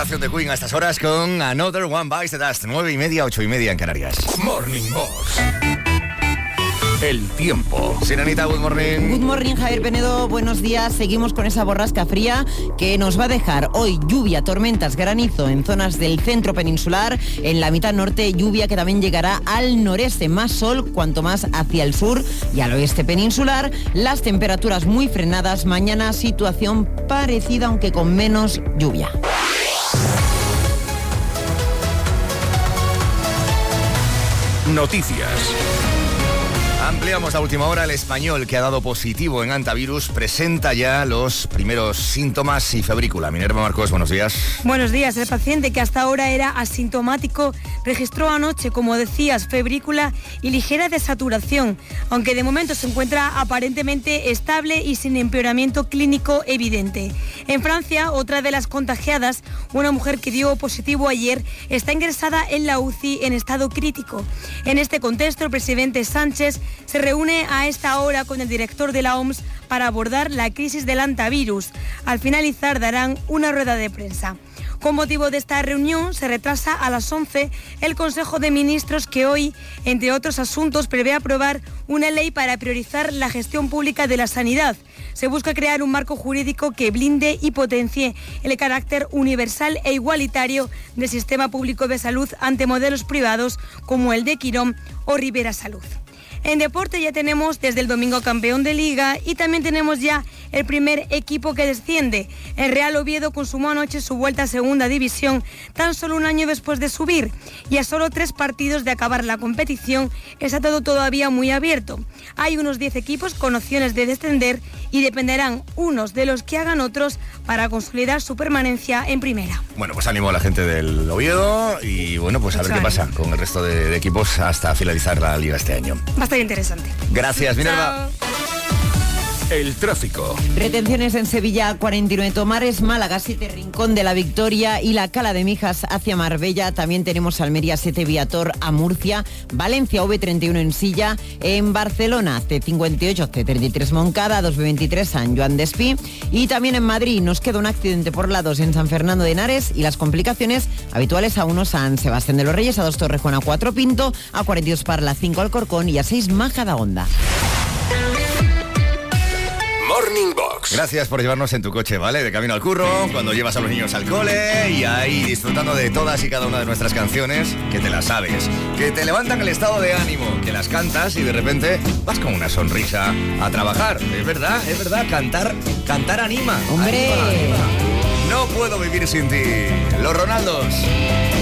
colaboración de Queen a estas horas con Another One Bites the Dust. 9:30, 8:30 en Canarias. Morning Box. El tiempo. Sirenita, good morning. Good morning, Javier Penedo, buenos días. Seguimos con esa borrasca fría que nos va a dejar hoy lluvia, tormentas, granizo en zonas del centro peninsular. En la mitad norte, lluvia que también llegará al noreste. Más sol cuanto más hacia el sur y al oeste peninsular. Las temperaturas muy frenadas. Mañana situación parecida, aunque con menos lluvia. Noticias. Ampliamos la última hora. El Español, que ha dado positivo en antivirus, presenta ya los primeros síntomas y febrícula. Minerva Marcos, buenos días. Buenos días. El paciente, que hasta ahora era asintomático, registró anoche, como decías, febrícula y ligera desaturación, aunque de momento se encuentra aparentemente estable y sin empeoramiento clínico evidente. En Francia, otra de las contagiadas, una mujer que dio positivo ayer, está ingresada en la UCI en estado crítico. En este contexto, el presidente Sánchez se reúne a esta hora con el director de la OMS para abordar la crisis del antivirus. Al finalizar darán una rueda de prensa. Con motivo de esta reunión se retrasa a las 11 el Consejo de Ministros, que hoy, entre otros asuntos, prevé aprobar una ley para priorizar la gestión pública de la sanidad. Se busca crear un marco jurídico que blinde y potencie el carácter universal e igualitario del sistema público de salud ante modelos privados como el de Quirón o Rivera Salud. En deporte ya tenemos desde el domingo campeón de Liga y también tenemos ya el primer equipo que desciende. El Real Oviedo consumó anoche su vuelta a Segunda División, tan solo un año después de subir, y a solo 3 partidos de acabar la competición está todo todavía muy abierto. Hay unos 10 equipos con opciones de descender y dependerán unos de los que hagan otros para consolidar su permanencia en primera. Bueno, pues ánimo a la gente del Oviedo y bueno, pues a ver qué pasa con el resto de equipos hasta finalizar la Liga este año. Va a estar interesante. Gracias, Minerva. El tráfico. Retenciones en Sevilla, 49 Tomares, Málaga 7 Rincón de la Victoria y la Cala de Mijas hacia Marbella. También tenemos Almería 7 Viator a Murcia, Valencia V31 en Silla, en Barcelona C58 C33 Moncada, 2B23 San Joan Despí, y también en Madrid nos queda un accidente por la 2 en San Fernando de Henares y las complicaciones habituales a 1 San Sebastián de los Reyes, a 2 Torrejón, a 4 Pinto, a 42 Parla, 5 Alcorcón y a 6 Majadahonda. Morning Box. Gracias por llevarnos en tu coche, ¿vale? De camino al curro, cuando llevas a los niños al cole y ahí disfrutando de todas y cada una de nuestras canciones, que te las sabes, que te levantan el estado de ánimo, que las cantas y de repente vas con una sonrisa a trabajar. Es verdad, cantar anima. ¡Hombre! Anima. No puedo vivir sin ti. Los Ronaldos.